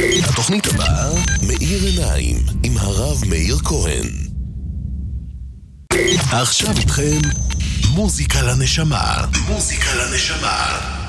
התוכנית הבאה, מאיר עיניים, עם הרב מאיר כהן. עכשיו איתכם, מוזיקה לנשמה. מוזיקה לנשמה.